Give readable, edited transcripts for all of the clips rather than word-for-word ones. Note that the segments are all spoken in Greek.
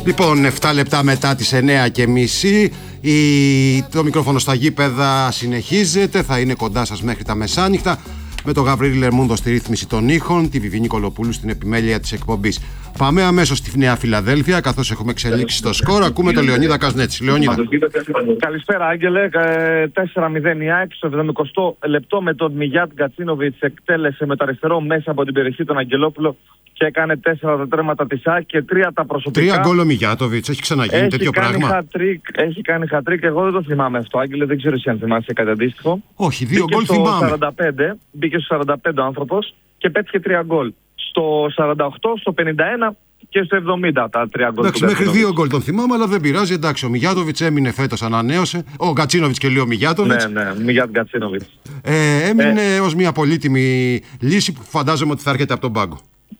Λοιπόν, 7 λεπτά μετά τις 9:30 το μικρόφωνο στα γήπεδα συνεχίζεται. Θα είναι κοντά σας μέχρι τα μεσάνυχτα, με τον Γαβρίλη Λερμούντο στη ρύθμιση των ήχων, τη Βιβίνη Κολοπούλου στην επιμέλεια της εκπομπής. Πάμε αμέσως στη Νέα Φιλαδέλφια, καθώς έχουμε εξελίξει το σκορ. Ακούμε τον Λεωνίδα Κασνέτση. Λεωνίδα. Καλησπέρα, Άγγελε. 4-0 η ΑΕΚ στο 70 λεπτό, με τον Μιγιάτ Γκατσίνοβιτς εκτέλεσε με το αριστερό μέσα από την περιοχή τον Αγγελόπουλο και έκανε 4 τα τέρματα της ΑΕΚ και 3 τα προσωπικά. 3 γκολ ο Μιγιάτοβιτς, έχει ξαναγίνει τέτοιο πράγμα? Έχει κάνει χατρίκ, εγώ δεν το θυμάμαι αυτό, Άγγελε, δεν ξέρω εσύ αν θυμάσαι κάτι αντίστοιχο. Όχι, 2 γκολ θυμάμαι. 45, μπήκε στο 45 ο άνθρωπος και πέτυχε 3 γκολ. Στο 48, στο 51 και στο 70 τα 3 γκολ. Εντάξει, μέχρι 2 γκολ τον θυμάμαι, αλλά δεν πειράζει. Εντάξει, ο Μιγιάτοβιτς έμεινε φέτος, ανανέωσε. Ο Γκατσίνοβιτς και λέει ο Μιγιάτοβιτς. Ναι, Μιγιάτ Γκατσίνοβιτς. Έμεινε ως μια πολύτιμη λύση που φαντάζομαι ότι θα έρχεται από τον πάγκο.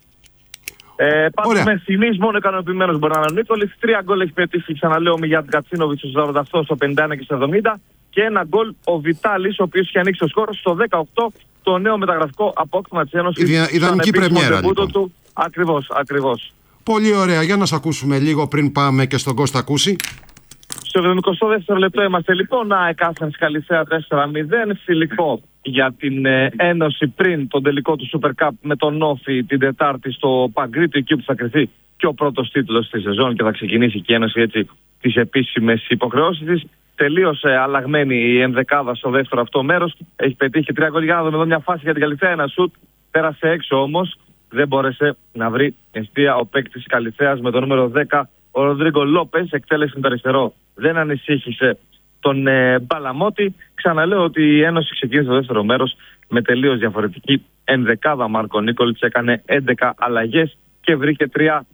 Πάντως με στιγμής μόνο ικανοποιημένος μπορεί να είναι ο Νίκολης. 3 γκολ έχει πετύχει, ξαναλέω, ο Μιγιάτ Γκατσίνοβιτς στο 48, στο 51 και στο 70. Και 1 γκολ ο Βιτάλης, ο οποίος είχε ανοίξει το σκορ στο 18, το νέο μεταγραφικό απόκτημα της Ένωσης. Ιδανική πρεμιέρα, λοιπόν. Ακριβώς. Πολύ ωραία. Για να σας ακούσουμε λίγο πριν πάμε και στον Κώστα Κούση. Στο 72ο λεπτό είμαστε λοιπόν. ΑΕΚ Άθενς Καλυθέα 4-0. Φιλικό για την Ένωση πριν τον τελικό του Super Cup με τον Όφη την Τετάρτη στο Παγκρίτιο, εκεί που θα κρυθεί και ο πρώτος τίτλος της σεζόν και θα ξεκινήσει και η Ένωση έτσι τις επίσημες υποχρεώσεις της. Τελείωσε αλλαγμένη η ενδεκάδα στο δεύτερο αυτό μέρος. Έχει πετύχει 3 γκολ. Για να δούμε εδώ μια φάση για την Καλυθέα. Ένα σουτ πέρασε έξω όμως. Δεν μπόρεσε να βρει εστία ο παίκτης Καλυθέας με το νούμερο 10, ο Ροντρίγκο Λόπες. Εκτέλεσε με το αριστερό. Δεν ανησύχησε τον Μπαλαμότη. Ξαναλέω ότι η Ένωση ξεκίνησε το δεύτερο μέρος με τελείως διαφορετική ενδεκάδα. Μάρκο Νίκολιτς έκανε 11 αλλαγές και βρήκε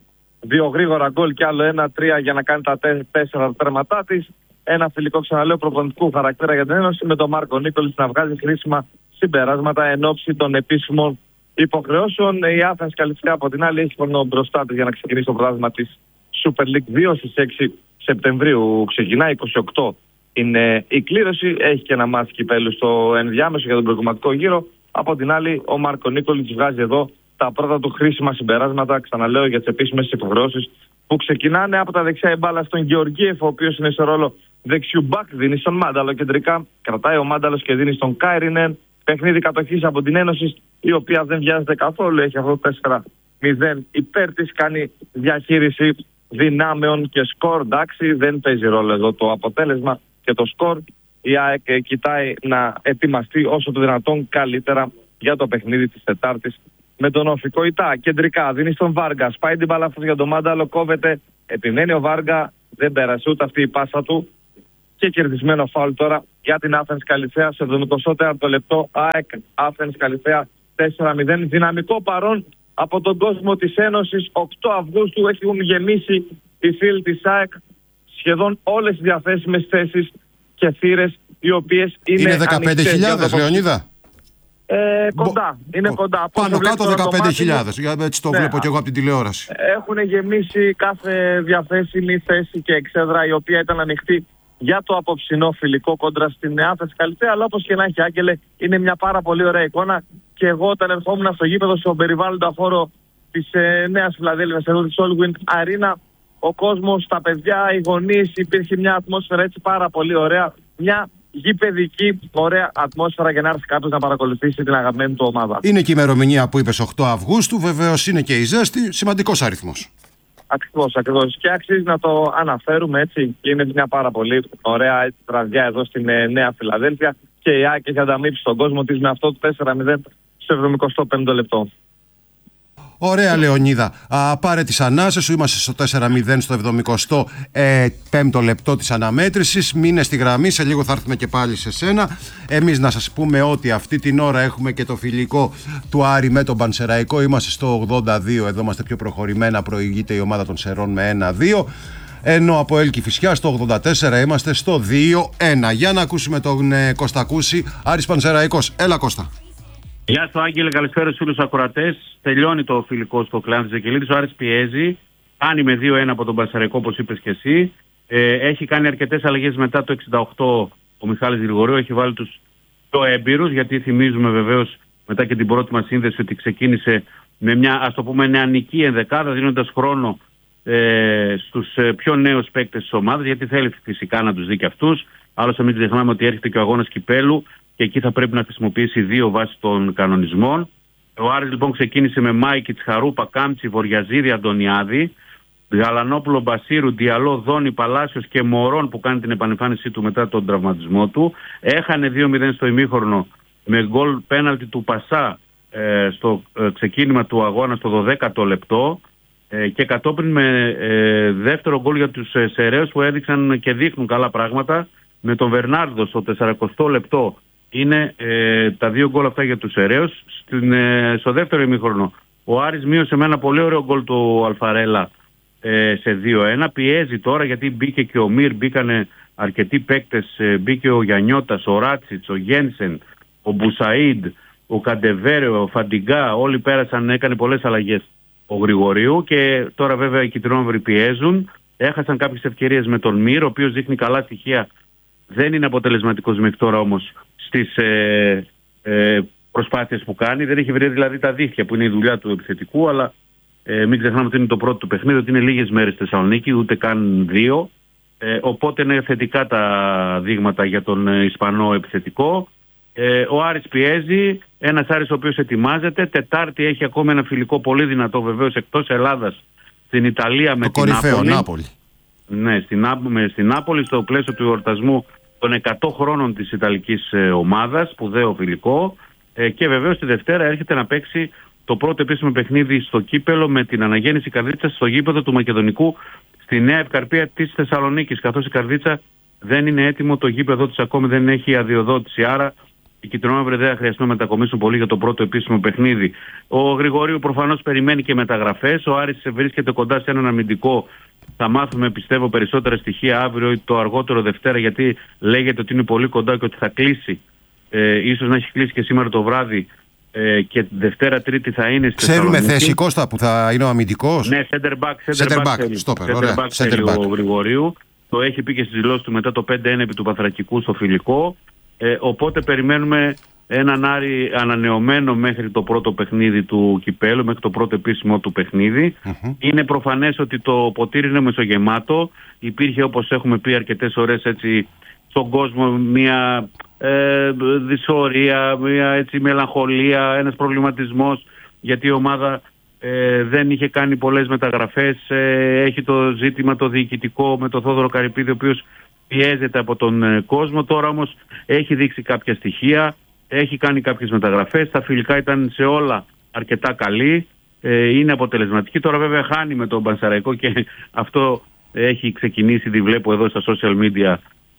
2 γρήγορα γκολ και άλλο 1-3 για να κάνει τα 4 τέρματά της. Ένα φιλικό, ξαναλέω, προπονητικού χαρακτήρα για την Ένωση, με τον Μάρκο Νίκολιτς να βγάζει χρήσιμα συμπεράσματα εν ώψη των επίσημων υποχρεώσεων. Η Άθενς Καλυθέα από την άλλη έχει χρόνο μπροστά της για να ξεκινήσει το πρωτάθλημα της Super League 2. Στις 6 Σεπτεμβρίου ξεκινάει, 28 είναι η κλήρωση. Έχει και ένα μάτς κυπέλλου στο ενδιάμεσο για τον προκριματικό γύρο. Από την άλλη, ο Μάρκο Νίκολιτς βγάζει εδώ τα πρώτα του χρήσιμα συμπεράσματα, ξαναλέω, για τις επίσημες υποχρεώσεις που ξεκινάνε από τα δεξιά η μπάλα στον Γεωργίεφ, ο οποίος είναι σε ρόλο δεξιού μπακ, δίνει στον Μάνταλο κεντρικά. Κρατάει ο Μάνταλος και δίνει στον Κάιρινεν. Παιχνίδι κατοχής από την Ένωση, η οποία δεν βιάζεται καθόλου. Έχει αυτό 4-0 υπέρ της. Κάνει διαχείριση δυνάμεων και σκορ. Εντάξει, δεν παίζει ρόλο εδώ το αποτέλεσμα και το σκορ. Η ΑΕΚ κοιτάει να ετοιμαστεί όσο το δυνατόν καλύτερα για το παιχνίδι της Τετάρτης με τον Όφη. Κοϊτά κεντρικά, δίνει στον Βάργα. Σπάει την μπάλα για τον Μάνταλο, κόβεται. Επιμένει ο Βάργα, δεν πέρασε ούτε αυτή η πάσα του. Και κερδισμένο φάουλ τώρα για την Άθενς Καλυθέα σε 74ο λεπτό. ΑΕΚ Άθενς Καλυθέα 4-0. Δυναμικό παρόν από τον κόσμο της Ένωσης. 8 Αυγούστου έχουν γεμίσει οι φίλοι της ΑΕΚ σχεδόν όλες τις διαθέσιμες θέσεις και θύρες, οι οποίες είναι 15.000, Λεωνίδα. Κοντά. Είναι κοντά. Πάνω κάτω 15.000. Έτσι το βλέπω και εγώ από την τηλεόραση. Έχουν γεμίσει κάθε διαθέσιμη θέση και εξέδρα, η οποία ήταν ανοιχτή για το απόψινό φιλικό κόντρα στην Άθενς Καλυθέα. Αλλά όπως και να έχει, Άγγελε, είναι μια πάρα πολύ ωραία εικόνα. Και εγώ όταν ερχόμουν στο γήπεδο, στον περιβάλλοντα χώρο της Νέας Φιλαδέλφειας, εδώ της Allwyn Arena, ο κόσμος, τα παιδιά, οι γονείς, υπήρχε μια ατμόσφαιρα έτσι πάρα πολύ ωραία. Μια γηπεδική ωραία ατμόσφαιρα για να έρθει κάποιος να παρακολουθήσει την αγαπημένη του ομάδα. Είναι και η ημερομηνία που είπες, 8 Αυγούστου. Βεβαίως είναι και η ζέστη. Σημαντικός αριθμός. Ακριβώς. Και αξίζει να το αναφέρουμε έτσι. Και είναι μια πάρα πολύ ωραία βραδιά εδώ στην Νέα Φιλαδέλφεια. Και η ΑΕΚ έχει ανταμείψει τον κόσμο της με αυτό το 4-0 στο 75ο λεπτό. Ωραία, Λεωνίδα. Πάρε τις ανάσες σου. Είμαστε στο 4-0 στο 75ο λεπτό της αναμέτρησης. Μείνε στη γραμμή. Σε λίγο θα έρθουμε και πάλι σε σένα. Εμείς να σας πούμε ότι αυτή την ώρα έχουμε και το φιλικό του Άρη με τον Πανσεραϊκό. Είμαστε στο 82. Εδώ είμαστε πιο προχωρημένα. Προηγείται η ομάδα των Σερών με 1-2. Ενώ από Έλκη Φυσιά στο 84 είμαστε στο 2-1. Για να ακούσουμε τον Κώστα Κούση. Άρης Πανσεραϊκός. Έλα, Κώστα. Γεια σου, Άγγελε, καλησπέρα στους φίλους ακροατές. Τελειώνει το φιλικό στο Κλάν της Ζεκελίδης. Ο Άρης πιέζει. Κάνει με 2-1 από τον Πανσεραϊκό, όπως είπες και εσύ. Έχει κάνει αρκετές αλλαγές μετά το 68 ο Μιχάλης Γρηγορίου. Έχει βάλει τους πιο έμπειρους, γιατί θυμίζουμε βεβαίως μετά και την πρώτη μας σύνδεση ότι ξεκίνησε με μια, ας το πούμε, νεανική ενδεκάδα, δίνοντας χρόνο στους πιο νέους παίκτες της ομάδας, γιατί θέλει φυσικά να τους δει και αυτούς. Άλλωστε μην ξεχνάμε ότι έρχεται και ο αγώνας κυπέλου και εκεί θα πρέπει να χρησιμοποιήσει 2 βάσει των κανονισμών. Ο Άρης λοιπόν ξεκίνησε με Μάικιτς, Χαρούπα, Κάμτσι, Βοριαζίδη, Αντωνιάδη, Γαλανόπουλο, Μπασίρου, Διαλό, Δόνη, Παλάσιος και Μωρόν που κάνει την επανεμφάνισή του μετά τον τραυματισμό του. Έχανε 2-0 στο ημίχρονο με γκολ πέναλτι του Πασά στο ξεκίνημα του αγώνα στο 12ο λεπτό και κατόπιν με δεύτερο γκολ για τους Σεραίους που έδειξαν και δείχνουν καλά πράγματα με τον Βερνάρδο στο 40ο λεπτό. Είναι τα 2 γκολ αυτά για τους Σεραίους. Στο δεύτερο ημίχρονο ο Άρης μείωσε με ένα πολύ ωραίο γκολ του Αλφαρέλα σε 2-1. Πιέζει τώρα γιατί μπήκε και ο Μυρ, μπήκανε αρκετοί παίκτες, μπήκε ο Γιαννιώτας, ο Ράτσιτς, ο Γένσεν, ο Μπουσαΐντ, ο Καντεβέρεο, ο Φαντιγκά, όλοι πέρασαν, έκανε πολλές αλλαγές ο Γρηγορίου και τώρα βέβαια οι κυτρινόμαυροι πιέζουν. Έχασαν κάποιες ευκαιρίες με τον Μυρ, ο οποίος δείχνει καλά στοιχεία. Δεν είναι αποτελεσματικός μέχρι τώρα όμως στις προσπάθειες που κάνει. Δεν έχει βρει δηλαδή τα δίχτυα που είναι η δουλειά του επιθετικού, αλλά μην ξεχνάμε ότι είναι το πρώτο του παιχνίδι, ότι είναι λίγες μέρες στη Θεσσαλονίκη, ούτε καν 2. Οπότε είναι θετικά τα δείγματα για τον Ισπανό επιθετικό. Ο Άρης πιέζει, ένας Άρης ο οποίος ετοιμάζεται. Τετάρτη έχει ακόμη ένα φιλικό πολύ δυνατό βεβαίως εκτός Ελλάδας στην Ιταλία με την Νάπολη. Ναι, στην Νάπολη στο πλαίσιο του εορτασμού των 100 χρόνων της Ιταλικής ομάδας, σπουδαίο φιλικό. Και βεβαίως τη Δευτέρα έρχεται να παίξει το πρώτο επίσημο παιχνίδι στο κύπελο με την αναγέννηση Καρδίτσας στο γήπεδο του Μακεδονικού στη Νέα Ευκαρπία της Θεσσαλονίκης, καθώς η Καρδίτσα δεν είναι έτοιμο, το γήπεδο της ακόμη δεν έχει αδειοδότηση, άρα οι κυτρινόμαυροι δεν θα χρειαστούν να μετακομίσουν πολύ για το πρώτο επίσημο παιχνίδι. Ο Γρηγορίου προφανώς περιμένει και μεταγραφές, ο Άρης βρίσκεται κοντά σε έναν αμυντικό. Θα μάθουμε πιστεύω περισσότερα στοιχεία αύριο ή το αργότερο Δευτέρα, γιατί λέγεται ότι είναι πολύ κοντά και ότι θα κλείσει. Ίσως να έχει κλείσει και σήμερα το βράδυ και Δευτέρα Τρίτη θα είναι στη Θεσσαλονίκη. Ξέρουμε θέση Κώστα που θα είναι ο αμυντικός. Ναι, center back θέλει ο Γρηγορίου. Το έχει πει και στις δηλώσεις του μετά το 5-1 επί του Παθρακικού στο φιλικό. Οπότε περιμένουμε έναν Άρη ανανεωμένο μέχρι το πρώτο παιχνίδι του κυπέλου, μέχρι το πρώτο επίσημο του παιχνίδι. Είναι προφανές ότι το ποτήρι είναι μεσογεμάτο. Υπήρχε, όπως έχουμε πει αρκετές ώρες έτσι στον κόσμο, μια δυσφορία, μια έτσι μελαγχολία, ένας προβληματισμός, γιατί η ομάδα δεν είχε κάνει πολλές μεταγραφές. Έχει το ζήτημα το διοικητικό με τον Θόδωρο Καρυπίδη, ο οποίος πιέζεται από τον κόσμο. Τώρα όμως έχει δείξει κάποια στοιχεία, έχει κάνει κάποιες μεταγραφές. Τα φιλικά ήταν σε όλα αρκετά καλή, είναι αποτελεσματική. Τώρα βέβαια χάνει με τον Πανσεραϊκό και αυτό έχει ξεκινήσει, τη βλέπω εδώ στα social media,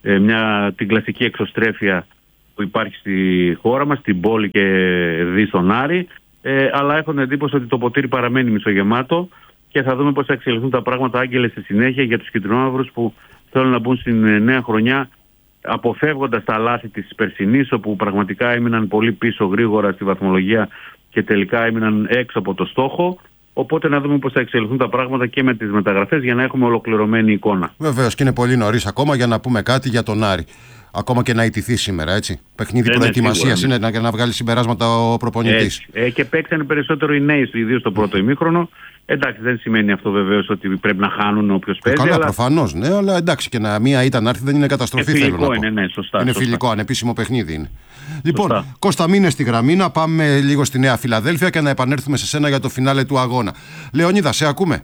την κλασική εξωστρέφεια που υπάρχει στη χώρα μας, στην πόλη και δι στον Άρη, αλλά έχω την εντύπωση ότι το ποτήρι παραμένει μισογεμάτο και θα δούμε πώς θα εξελιχθούν τα πράγματα, Άγγελε, στη συνέχεια για τους κυτρινόμαυρους που θέλουν να μπουν στην νέα χρονιά αποφεύγοντας τα λάθη της περσινής, όπου πραγματικά έμειναν πολύ πίσω γρήγορα στη βαθμολογία και τελικά έμειναν έξω από το στόχο. Οπότε να δούμε πώς θα εξελιχθούν τα πράγματα και με τις μεταγραφές για να έχουμε ολοκληρωμένη εικόνα. Βεβαίως και είναι πολύ νωρίς ακόμα για να πούμε κάτι για τον Άρη. Ακόμα και να ιτηθεί σήμερα, έτσι. Παιχνίδι προετοιμασίας είναι για να βγάλει συμπεράσματα ο προπονητής. Και παίξανε περισσότερο οι νέοι, ιδίως στο πρώτο ημίχρονο. Εντάξει, δεν σημαίνει αυτό βεβαίως ότι πρέπει να χάνουν όποιος παίζει. Καλά, προφανώς, ναι, αλλά εντάξει, και μία ήττα να έρθει δεν είναι καταστροφή. Φιλικό θέλω είναι, ναι, σωστά. Είναι φιλικό, ανεπίσημο παιχνίδι είναι. Λοιπόν, Κώστα, μείνε στη γραμμή, να πάμε λίγο στη Νέα Φιλαδέλφια και να επανέλθουμε σε σένα για το φινάλε του αγώνα. Λεωνίδα, σε ακούμε.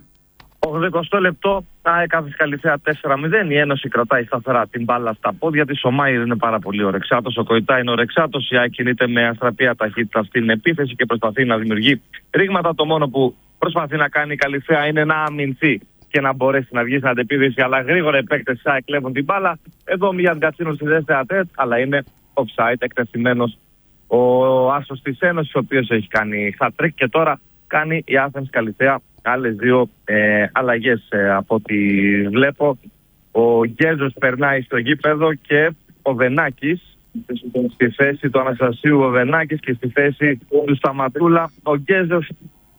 80 λεπτό, ΑΕΚ Καλυθέα 4-0. Η Ένωση κρατάει σταθερά την μπάλα στα πόδια της. Ο Μάιρ είναι πάρα πολύ ορεξάτος. Ο Κοϊτά είναι ορεξάτος. Η ΑΕΚ κινείται με αστραπία ταχύτητα στην επίθεση και προσπαθεί να δημιουργεί ρήγματα. Το μόνο που προσπαθεί να κάνει η Καλυθέα είναι να αμυνθεί και να μπορέσει να βγει στην αντεπίθεση. Αλλά γρήγορα οι παίκτες της ΑΕΚ κλέβουν την μπάλα. Εδώ Μιαν Κατσίνο στη δεύτερη τετ, αλλά είναι offside, εκτεθειμένος ο άσος της Ένωσης, ο οποίος έχει κάνει hat-trick και τώρα κάνει η Athens Καλυθέα άλλες 2 αλλαγές από ό,τι βλέπω. Ο Γκέζος περνάει στο γήπεδο και ο Βενάκης στη θέση του Αναστασίου, ο Βενάκης, και στη θέση του Σταματούλα ο Γκέζος.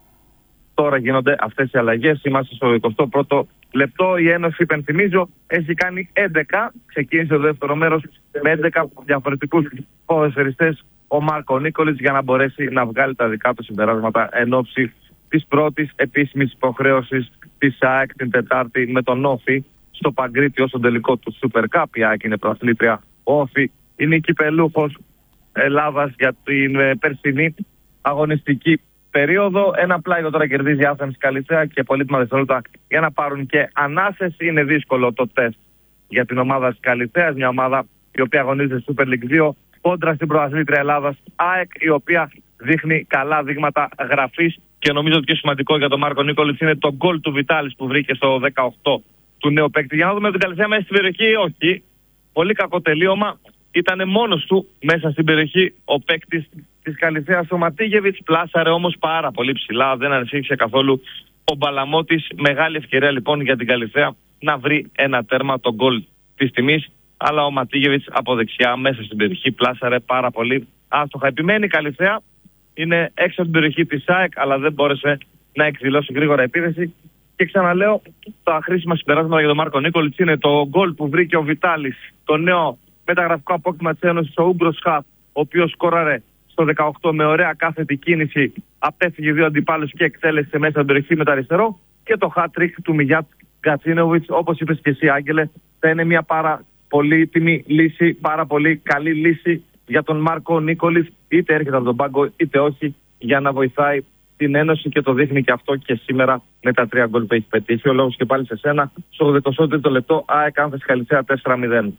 Τώρα γίνονται αυτές οι αλλαγές. Είμαστε στο 21ο λεπτό. Η Ένωση, υπενθυμίζω, έχει κάνει 11. Ξεκίνησε το δεύτερο μέρος με 11 διαφορετικούς ποδοσφαιριστές ο Μάρκο Νίκολιτς για να μπορέσει να βγάλει τα δικά του συμπεράσματα εν ώψη της πρώτης επίσημης υποχρέωσης της ΑΕΚ την Τετάρτη με τον Όφη στο Παγκρίτιο στον τελικό του Super Cup. Η ΑΕΚ είναι προαθλήτρια. Ο Όφη είναι η κυπελούχος Ελλάδας για την περσινή αγωνιστική περίοδο. Ένα πλάγιο τώρα κερδίζει η Άθενας Καλυθέα και πολύτιμα δευτερόλεπτα για να πάρουν και ανάσες. Είναι δύσκολο το τεστ για την ομάδα της Καλυθέας, μια ομάδα η οποία αγωνίζεται στο Super League 2 κόντρα στην προαθλήτρια Ελλάδας ΑΕΚ, η οποία δείχνει καλά δείγματα γραφής. Και νομίζω ότι και σημαντικό για τον Μάρκο Νίκολιτς είναι το γκολ του Βιτάλης που βρήκε στο 18 του νέου παίκτη. Για να δούμε την Καλυθέα μέσα στην περιοχή, όχι. Πολύ κακό τελείωμα. Ήταν μόνος του μέσα στην περιοχή ο παίκτης της Καλυθέας, ο Ματίγεβιτς. Πλάσαρε όμως πάρα πολύ ψηλά, δεν ανησύχησε καθόλου ο Μπαλαμότης. Μεγάλη ευκαιρία λοιπόν για την Καλυθέα να βρει ένα τέρμα, το γκολ της τιμής. Αλλά ο Ματίγεβιτς από δεξιά μέσα στην περιοχή πλάσαρε πάρα πολύ άστοχα. Επιμένει η Καλυθέα, είναι έξω από την περιοχή της ΑΕΚ, αλλά δεν μπόρεσε να εκδηλώσει γρήγορα επίθεση. Και ξαναλέω, τα χρήσιμα συμπεράσματα για τον Μάρκο Νίκολιτς είναι το γκολ που βρήκε ο Βιτάλης, το νέο μεταγραφικό απόκτημα της Ένωσης, ο Ούμπρος Χαφ, ο οποίος σκόραρε στο 18 με ωραία κάθετη κίνηση, απέφυγε δύο αντιπάλους και εκτέλεσε μέσα την περιοχή με το αριστερό. Και το hat-trick του Μιγιάτ Γκατσίνοβιτς, όπως είπες και εσύ Άγγελε, θα είναι μια πάρα πολύτιμη λύση, πάρα πολύ καλή λύση για τον Μάρκο Νίκολιτς, είτε έρχεται από τον πάγκο είτε όχι, για να βοηθάει την Ένωση, και το δείχνει και αυτό και σήμερα με τα 3 γκολ που έχει πετύχει. Ο λόγος και πάλι σε σένα, στο 83ο λεπτό, ΑΕΚ Άμφες Καλυθέα 4-0.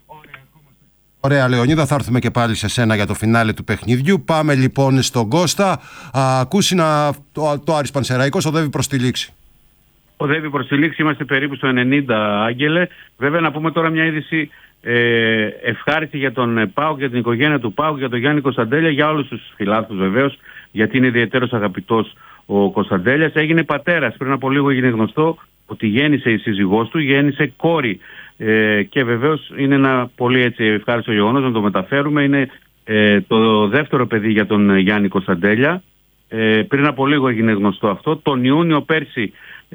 Ωραία, Λεωνίδα, θα έρθουμε και πάλι σε σένα για το φινάλε του παιχνιδιού. Πάμε λοιπόν στον Κώστα. Ακούσει το Άρης Πανσεραϊκός οδεύει προς τη λήξη. Οδεύει προς τη λήξη, είμαστε περίπου στο 90, Άγγελε. Βέβαια, να πούμε τώρα μια είδηση ευχάριστη για τον ΠΑΟΚ, για την οικογένεια του ΠΑΟΚ, για τον Γιάννη Κωνσταντέλια, για όλους τους φιλάθλους βεβαίως, γιατί είναι ιδιαίτερος αγαπητός ο Κωνσταντέλιας. Έγινε πατέρας, πριν από λίγο έγινε γνωστό ότι γέννησε η σύζυγός του, γέννησε κόρη. Και βεβαίως είναι ένα πολύ έτσι ευχάριστο γεγονός να το μεταφέρουμε. Είναι το δεύτερο παιδί για τον Γιάννη Κωνσταντέλια. Πριν από λίγο έγινε γνωστό αυτό. Τον Ιούνιο πέρσι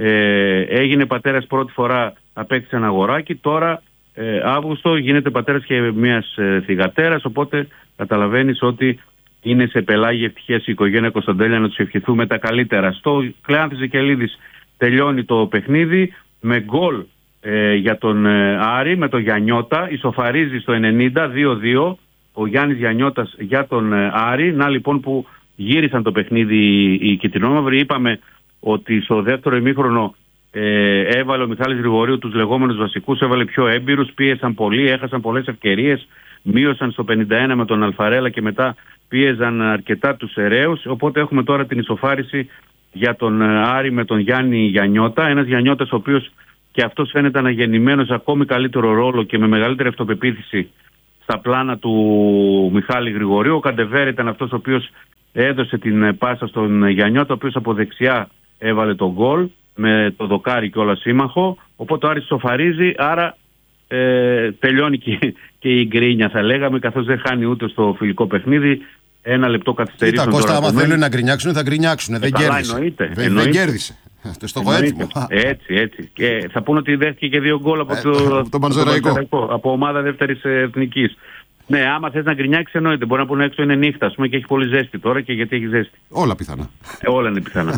έγινε πατέρας πρώτη φορά, απέκτησε ένα αγοράκι. Τώρα Αύγουστο γίνεται πατέρας και μιας θυγατέρας. Οπότε καταλαβαίνεις ότι είναι σε πελάγη ευτυχίας η οικογένεια Κωνσταντέλια, να τους ευχηθούμε τα καλύτερα. Στο Κλεάνθης Βικελίδης τελειώνει το παιχνίδι με γκολ για τον Άρη, με τον Γιαννιώτα. Ισοφαρίζει στο 90, 2-2 ο Γιάννης Γιαννιώτας για τον Άρη. Να λοιπόν που γύρισαν το παιχνίδι οι κιτρινόμαυροι. Είπαμε ότι στο δεύτερο ημίχρονο έβαλε ο Μιχάλης Γρηγορίου τους λεγόμενους βασικούς, έβαλε πιο έμπειρους, πίεσαν πολύ, έχασαν πολλές ευκαιρίες, μείωσαν στο 51 με τον Αλφαρέλα και μετά πίεζαν αρκετά τους Εραίους. Οπότε έχουμε τώρα την ισοφάριση για τον Άρη με τον Γιάννη Γιαννιώτα. Ένας Γιαννιώτας ο οποίος και αυτός φαίνεται αναγεννημένος ακόμη καλύτερο ρόλο και με μεγαλύτερη αυτοπεποίθηση στα πλάνα του Μιχάλη Γρηγορίου. Ο Καντεβέρ ήταν αυτός ο οποίος έδωσε την πάσα στον Γιαννιώτα, ο οποίος από δεξιά έβαλε τον γκολ με το δοκάρι και όλα σύμμαχο. Οπότε ο Άρης σοφαρίζει, άρα τελειώνει και η γκρίνια θα λέγαμε, καθώς δεν χάνει ούτε στο φιλικό παιχνίδι. Ένα λεπτό καθυστερήσεων. Κοίτα Κώστα, άμα θέλουν να γκρινιάξουν θα γκρινιάξουν. Δεν κέρδισε. Δεν κέρδισε. Το στόχο έτοιμο. Έτσι. Και θα πούνε ότι δέχτηκε και 2 γκολ από το Πανσεραϊκό. Από ομάδα δεύτερης εθνικής. Ναι, άμα θες να γκρινιάξεις εννοείται. Μπορεί να πούνε έξω είναι νύχτα, ας πούμε, και έχει πολύ ζέστη τώρα, και γιατί έχει ζέστη. Όλα πιθανά. Όλα είναι πιθανά.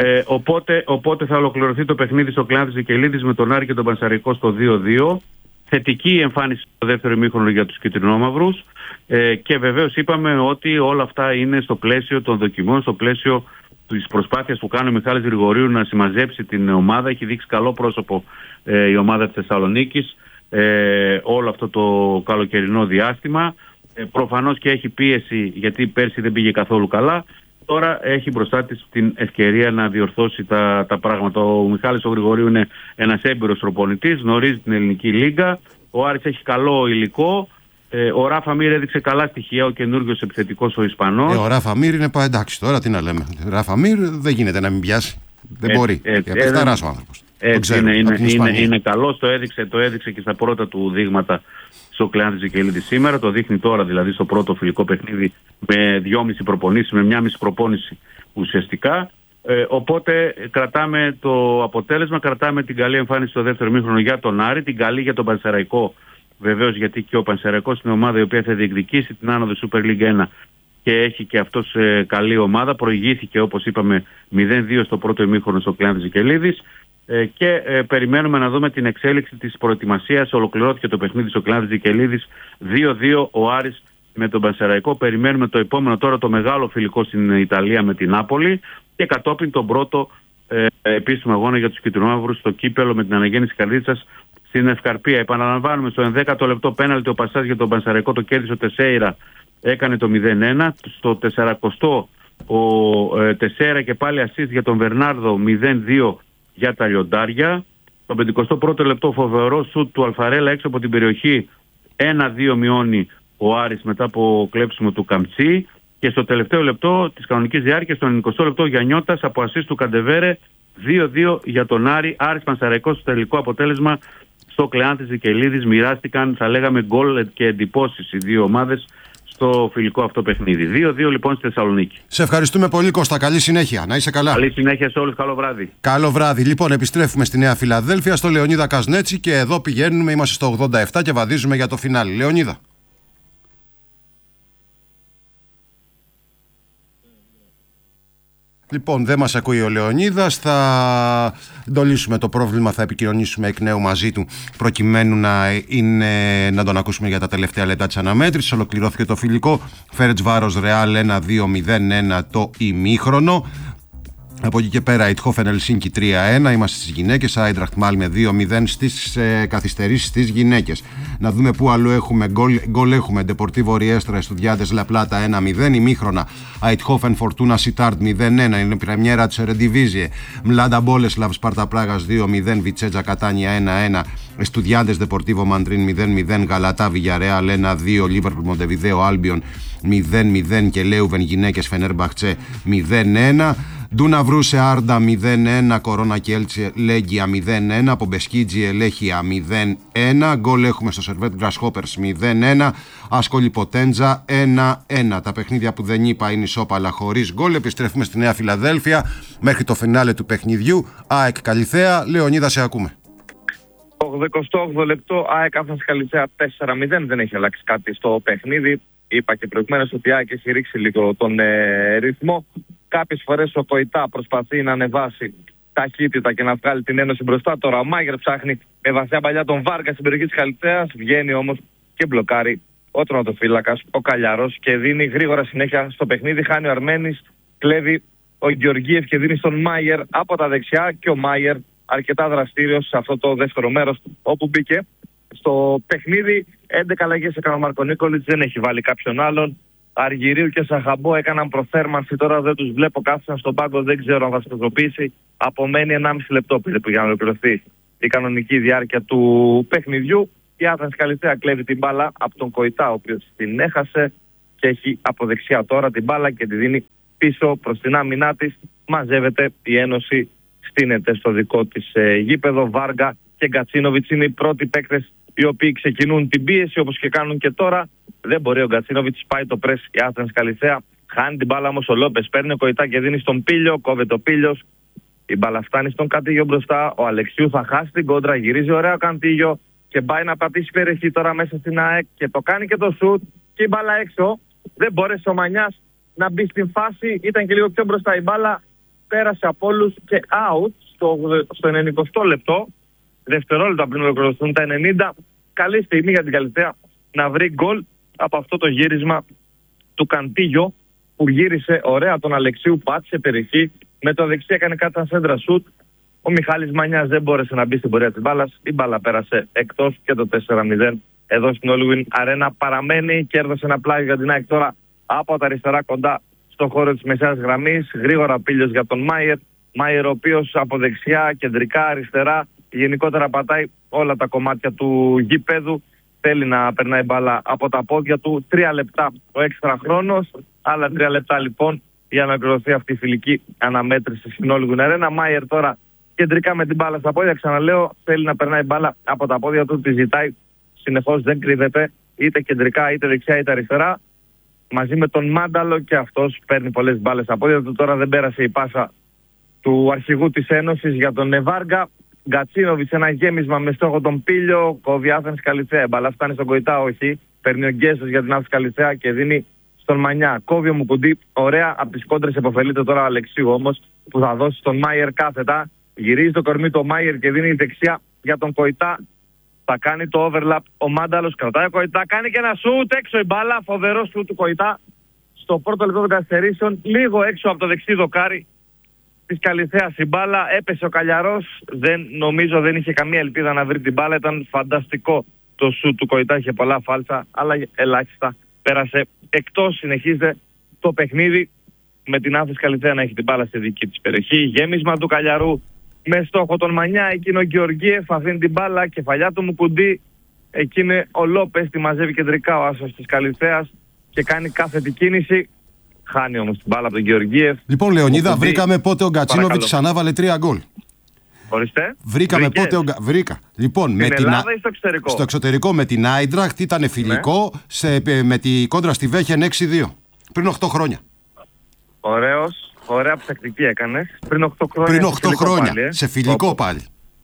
Οπότε θα ολοκληρωθεί το παιχνίδι στο Κλεάνθης Βικελίδης με τον Άρη και τον Πανσεραϊκό στο 2-2. Θετική εμφάνιση στο δεύτερο ημίχρονο για τους κιτρινόμαυρους. Και βεβαίως είπαμε ότι όλα αυτά είναι στο πλαίσιο των δοκιμών, στο πλαίσιο της προσπάθειας που κάνει ο Μιχάλης Γρηγορίου να συμμαζέψει την ομάδα. Έχει δείξει καλό πρόσωπο η ομάδα της Θεσσαλονίκης όλο αυτό το καλοκαιρινό διάστημα. Προφανώς και έχει πίεση, γιατί πέρσι δεν πήγε καθόλου καλά. Τώρα έχει μπροστά της την ευκαιρία να διορθώσει τα πράγματα. Ο Μιχάλης ο Γρηγορίου είναι ένας έμπειρος προπονητής, γνωρίζει την ελληνική λίγα. Ο Άρης έχει καλό υλικό. Ο Ράφα Μίρ έδειξε καλά στοιχεία, ο καινούριος επιθετικός ο Ισπανός. Ο Ράφα Μίρ είναι εντάξει, τώρα τι να λέμε. Ο Ράφα Μίρ δεν γίνεται να μην πιάσει. Δεν μπορεί. Απεχταράς ο άνθρωπος. Έτσι είναι καλός, το έδειξε και στα πρώτα του δείγματα στο Κλεάνθης Βικελίδης σήμερα. Το δείχνει τώρα δηλαδή στο πρώτο φιλικό παιχνίδι με 2,5 προπονήσεις, με 1,5 προπόνηση ουσιαστικά. Οπότε κρατάμε το αποτέλεσμα, κρατάμε την καλή εμφάνιση στο δεύτερο ημίχρονο για τον Άρη, την καλή για τον Πανσεραϊκό. Βεβαίως, γιατί και ο Πανσεραϊκός είναι ομάδα η οποία θα διεκδικήσει την άνοδο Super League 1 και έχει και αυτός καλή ομάδα. Προηγήθηκε, όπως είπαμε, 0-2 στο πρώτο ημίχρονο στο Κλεάνθης Βικελίδης και περιμένουμε να δούμε την εξέλιξη της προετοιμασίας. Ολοκληρώθηκε το παιχνίδι στο Κλεάνθης Βικελίδης 2-2 ο Άρης με τον Πανσεραϊκό. Περιμένουμε το επόμενο τώρα, το μεγάλο φιλικό στην Ιταλία με την Νάπολη και κατόπιν τον πρώτο επίσημο αγώνα για τους κυτρινόμαυρους στο κύπελο με την αναγέννηση Καρδίτσας στην Ευκαρπία. Επαναλαμβάνουμε, στο 11ο λεπτό πέναλτι ο Πασάς για τον Πανσεραϊκό, το κέρδισε ο Τεσέιρα, έκανε το 0-1. Στο 40ο ο Τεσέιρα και πάλι ασίστ για τον Βερνάρδο, 0-2 για τα λιοντάρια. Στο 51ο λεπτό φοβερό σουτ του Αλφαρέλα έξω από την περιοχή, 1-2 μειώνει ο Άρης μετά από κλέψιμο του Καμτσί. Και στο τελευταίο λεπτό της κανονικής διάρκειας, στο 90ο λεπτό, Γιαννιώτας από ασίστ του Καντεβέρε, 2-2 για τον Άρη. Άρης Πανσεραϊκός στο τελικό αποτέλεσμα στο Κλεάνθης Βικελίδης. Μοιράστηκαν, θα λέγαμε, γκολ και εντυπώσεις οι δύο ομάδες στο φιλικό αυτό παιχνίδι. 2-2 λοιπόν στη Θεσσαλονίκη. Σε ευχαριστούμε πολύ, Κώστα. Καλή συνέχεια. Να είσαι καλά. Καλή συνέχεια σε όλους. Καλό βράδυ. Καλό βράδυ. Λοιπόν, επιστρέφουμε στη Νέα Φιλαδέλφεια, στο Λεωνίδα Κασνέτσι και εδώ πηγαίνουμε. Είμαστε στο 87 και βαδίζουμε για το φινάλι. Λεωνίδα. Λοιπόν, δεν μας ακούει ο Λεωνίδας, θα εντολίσουμε το πρόβλημα, θα επικοινωνήσουμε εκ νέου μαζί του προκειμένου να τον ακούσουμε για τα τελευταία λεπτά της αναμέτρησης. Ολοκληρώθηκε το φιλικό, Φέρετς-Βάρος Ρεάλ 1-2-0-1 το ημίχρονο. Από εκεί και πέρα, Αιτχόφεν Ελσίνκι 3-1. Είμαστε στις γυναίκες. Άιντραχτ Μάλμε 2-0 στις καθυστερήσεις στις γυναίκες. Να δούμε πού αλλού έχουμε γκολ. Έχουμε Ντεπορτίβο Ριέστρα Εστουδιάντες Λαπλάτα 1-0. Ημίχρονα Αιτχόφεν Φορτούνα Σιτάρτ 0-1. Είναι η πρεμιέρα της Ερεντιβίζιε. Μλάντα Μπόλεσλαβ Σπάρτα Πράγας 2-0. Βιτσέτζα Κατάνια 1-1. Εστουδιάντες Ντεπορτίβο Μαντρίν 0-0. Γαλατά Βιγιαρεάλ 1-2. Λίβερπουλ Μοντεβιδέο Άλμπιον 0-0 και Λέουβεν γυναίκες Φενέρμπαχτσε 0-1. Ντούνα Βρούσε Άρντα 0-1, Κορώνα Κέλτσε Λέγκια 0-1, από Μπεσκίτζι Ελέχεια 0-1, γκολ έχουμε στο Σερβέτ Γκρασχόπερς 0-1, Άσκολη Ποτέντζα 1-1. Τα παιχνίδια που δεν είπα είναι ισόπαλα χωρίς γκολ. Επιστρέφουμε στη Νέα Φιλαδέλφεια μέχρι το φινάλε του παιχνιδιού. ΑΕΚ Καλιθέα. Λεωνίδα, σε ακούμε. 88 λεπτό, ΑΕΚ Άθλας Καλιθέα 4-0. Δεν έχει αλλάξει κάτι στο παιχνίδι. Είπα και προηγουμένως ότι η ΑΕΚ έχει ρίξει λίγο τον ρυθμό. Κάποιες φορές ο Κοϊτά προσπαθεί να ανεβάσει ταχύτητα και να βγάλει την ένωση μπροστά. Τώρα ο Μάγερ ψάχνει με βαθιά παλιά τον Βάργα στην περιοχή της Καλιθέας. Βγαίνει όμως και μπλοκάρει ο τερματοφύλακας, ο Καλιαρός, και δίνει γρήγορα συνέχεια στο παιχνίδι. Χάνει ο Αρμένης, κλέβει ο Γεωργίευ και δίνει στον Μάγερ από τα δεξιά. Και ο Μάγερ αρκετά δραστήριος σε αυτό το δεύτερο μέρος όπου μπήκε στο παιχνίδι. 11 αλλαγές έκανε ο Μαρκονίκολιτς, δεν έχει βάλει κάποιον άλλον. Αργυρίου και Σαχαμπό έκαναν προθέρμανση, τώρα δεν τους βλέπω, κάθισαν στον πάγκο, δεν ξέρω αν θα σκοτωπήσει. Απομένει 1,5 λεπτό περίπου για να ολοκληρωθεί η κανονική διάρκεια του παιχνιδιού. Η Άθλας Καλιθέα κλέβει την μπάλα από τον Κοϊτά, ο οποίος την έχασε και έχει από δεξιά τώρα την μπάλα και τη δίνει πίσω προς την άμυνά της. Μαζεύεται η Ένωση, στείνεται στο δικό της γήπεδο. Βάργα και Γκατσίνοβιτς είναι οι πρώτοι παίκτες οι οποίοι ξεκινούν την πίεση, όπως και κάνουν και τώρα. Δεν μπορεί ο Γκατσίνοβιτς, πάει το πρες η Άθλας Καλιθέα. Χάνει την μπάλα όμως ο Λόπες, παίρνει ο Κοϊτά και δίνει στον Πίλιο, κόβεται ο Πίλιος. Η μπάλα φτάνει στον Καντίγιο μπροστά. Ο Αλεξίου θα χάσει την κόντρα, γυρίζει ωραία ο Καντίγιο και πάει να πατήσει περιοχή τώρα μέσα στην ΑΕΚ και το κάνει και το σουτ. Και η μπάλα έξω. Δεν μπόρεσε ο Μανιάς να μπει στην φάση, ήταν και λίγο πιο μπροστά η μπάλα. Πέρασε από όλους και out στο 90 λεπτό. Δευτερόλεπτα πριν ολοκληρωθούν τα 90. Καλή στιγμή για την Καλιθέα να βρει γκολ από αυτό το γύρισμα του Καντίγιο που γύρισε ωραία τον Αλεξίου, πάτησε περιοχή. Με το δεξί έκανε κάτι σαν σέντρα σουτ. Ο Μιχάλης Μανιάς δεν μπόρεσε να μπει στην πορεία της μπάλας. Η μπάλα πέρασε εκτός και το 4-0 εδώ στην Όλγουιν Αρένα παραμένει. Κέρδωσε ένα πλάγιο για την ΑΕΚ τώρα από τα αριστερά κοντά στο χώρο της μεσαίας γραμμής. Γρήγορα Πίλιος για τον Μάιερ. Μάιερ ο οποίος από δεξιά, κεντρικά, αριστερά, γενικότερα πατάει όλα τα κομμάτια του γήπεδου. Θέλει να περνάει μπάλα από τα πόδια του. 3 λεπτά ο έξτρα χρόνος. Άλλα 3 λεπτά λοιπόν για να ολοκληρωθεί αυτή η φιλική αναμέτρηση στην Όλγουιν Αρένα. Μάιερ τώρα κεντρικά με την μπάλα στα πόδια. Ξαναλέω, θέλει να περνάει μπάλα από τα πόδια του. Τη ζητάει συνεχώς, δεν κρύβεται είτε κεντρικά είτε δεξιά είτε αριστερά. Μαζί με τον Μάνταλο και αυτός παίρνει πολλές μπάλες στα πόδια του. Τώρα δεν πέρασε η πάσα του αρχηγού της Ένωσης για τον Νεβάργα. Γκατσίνοβιτς ένα γέμισμα με στόχο τον Πίλιο. Κόβει Άθλας Καλιθέα. Μπαλά φτάνει στον Κοϊτά, όχι. Παίρνει ο Γκέσος για την Άθλας Καλιθέα και δίνει στον Μανιά. Κόβει ο Μουκουντή, ωραία από τις κόντρες επωφελείται τώρα ο Αλεξίου όμως, που θα δώσει στον Μάιερ κάθετα. Γυρίζει το κορμί το Μάιερ και δίνει δεξιά για τον Κοϊτά. Θα κάνει το overlap ο Μάνταλος, κρατάει ο Κοϊτά, κάνει και ένα σουτ έξω η μπάλα, φοβερό σουτ του Κοϊτά. Στο πρώτο λεπτό των καθυστερήσεων, λίγο έξω από το δεξί δοκάρι της Καλιθέας η μπάλα. Έπεσε ο Καλιαρός, νομίζω δεν είχε καμία ελπίδα να βρει την μπάλα. Ήταν φανταστικό το σουτ του Κοϊτά, είχε πολλά φάλτσα, αλλά ελάχιστα πέρασε εκτός. Συνεχίζεται το παιχνίδι με την Άθληση Καλιθέα να έχει την μπάλα στη δική της περιοχή. Γέμισμα του Καλιαρού με στόχο τον Μανιά, εκείνο ο Γεωργίεφ αφήνει την μπάλα, κεφαλιά του Μουκουντή. Εκείνη ο Λόπες, τη μαζεύει κεντρικά ο άσος της Καλιθέας και κάνει κάθετη κίνηση. Χάνει όμως την μπάλα από τον Γεωργίεφ. Λοιπόν, Λεωνίδα, Μουκουντή. βρήκαμε πότε ο Γκατσίνοβιτς ξανά βάλε 3 γκολ. Ορίστε. Βρήκαμε πότε βρήκα. Λοιπόν, στην Ελλάδα ή στο εξωτερικό? Στο εξωτερικό με την Άιντραχτ ήταν φιλικό, με τη κόντρα στη Βέχεν 6-2. Πριν 8 χρόνια. Ωραίος. Ωραία ψακτική έκανες. Πριν 8 χρόνια. Πριν 8 χρόνια. Πάλι, σε φιλικό πάλι.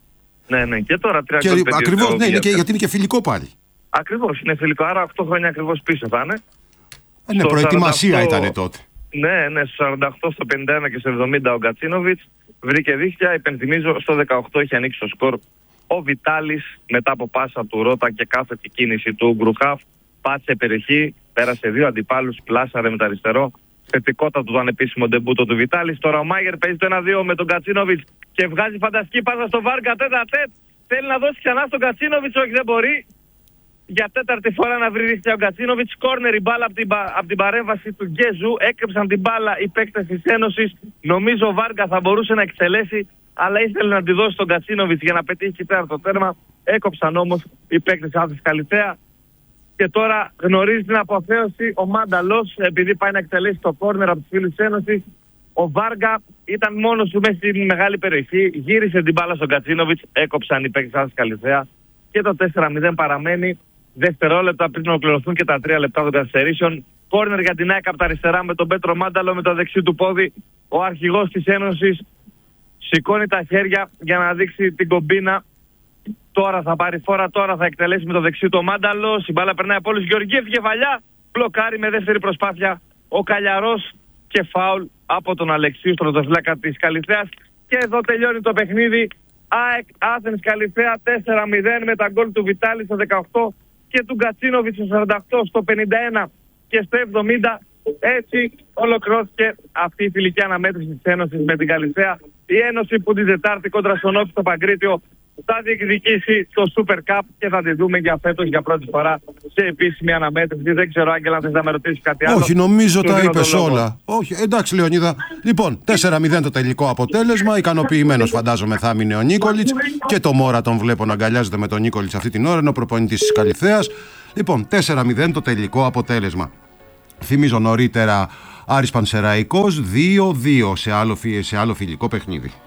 Ναι, και τώρα 3 γκολ. Ακριβώς, ναι, γιατί είναι και φιλικό πάλι. Ακριβώς, είναι φιλικό. Άρα 8 χρόνια ακριβώς πίσω θα είναι. Ναι, προετοιμασία ήταν τότε. Ναι, στο 48, στο 51 και στο 70 ο Γκατσίνοβιτς βρήκε δίχτυα. Υπενθυμίζω, στο 18 είχε ανοίξει το σκορ ο Βιτάλης μετά από πάσα του Ρώτα και κάθετη κίνηση του Γκρουχάφ. Πάτησε περιοχή, πέρασε 2 αντιπάλους, πλάσαρε με το αριστερό. Θετικότατο το ανεπίσημο ντεμπούτο του Βιτάλης. Τώρα ο Μάγερ παίζει το 1-2 με τον Γκατσίνοβιτς και βγάζει φανταστική πάσα στο Βάρκα τέτα-τέτ. Θέλει να δώσει ξανά στον Γκατσίνοβιτς, όχι δεν μπορεί. Για τέταρτη φορά να βρει δίχτυα ο Γκατσίνοβιτς. Κόρνερ η μπάλα από την παρέμβαση του Γκέζου. Έκρυψαν την μπάλα οι παίκτες της Ένωσης. Νομίζω ο Βάρκα θα μπορούσε να εκτελέσει, αλλά ήθελε να τη δώσει στον Γκατσίνοβιτς για να πετύχει τέταρτο τέρμα. Έκοψαν όμως οι παίκτες της Άθλησης Καλιθέα. Και τώρα γνωρίζει την αποθέωση ο Μάνταλος, επειδή πάει να εκτελέσει το κόρνερ από τους φίλους της Ένωσης. Ο Βάργα ήταν μόνος του μέσα στην μεγάλη περιοχή. Γύρισε την μπάλα στον Γκατσίνοβιτς. Έκοψαν οι παίκτες της Άθλησης Καλιθέα. Και το 4-0 παραμένει. Δευτερόλεπτα πριν ολοκληρωθούν και τα 3 λεπτά των καθυστερήσεων. Κόρνερ για την ΑΕΚ από τα αριστερά με τον Πέτρο Μάνταλο με το δεξί του πόδι. Ο αρχηγός της Ένωσης σηκώνει τα χέρια για να δείξει την κομπίνα. Τώρα θα πάρει φόρα, τώρα θα εκτελέσει με το δεξί του Μάνταλο. Η μπάλα περνάει από όλους. Γεωργίευ κεφαλιά. Μπλοκάρει με δεύτερη προσπάθεια ο Καλιαρός και φάουλ από τον Αλεξίου, στον πρωτοφυλάκα της Καλιθέας. Και εδώ τελειώνει το παιχνίδι. ΑΕΚ Άθληση Καλιθέα 4-0 με τα γκολ του Βιτάλη στο 18 και του Γκατσίνοβιτς στο 48, στο 51 και στο 70. Έτσι ολοκληρώθηκε αυτή η φιλική αναμέτρηση της Ένωσης με την Καλιθέα. Η Ένωση που την Τετάρτη κόντρα στον Όφη στο Παγκρίτιο θα διεκδικήσει το Super Cup και θα τη δούμε για φέτος για πρώτη φορά σε επίσημη αναμέτρηση. Δεν ξέρω, Άγγελα, αν θες να με ρωτήσεις κάτι άλλο. Όχι, νομίζω τα είπες όλα. Όχι, εντάξει, Λεωνίδα. Λοιπόν, 4-0 το τελικό αποτέλεσμα. Ικανοποιημένος φαντάζομαι θα μείνει ο Νίκολιτς. Και το Μόρα τον βλέπω να αγκαλιάζεται με τον Νίκολιτς αυτή την ώρα, είναι ο προπονητής της Καλιθέας. Λοιπόν, 4-0 το τελικό αποτέλεσμα. Θυμίζω νωρίτερα Άρης Πανσεραϊκός 2-2 σε άλλο φιλικό παιχνίδι.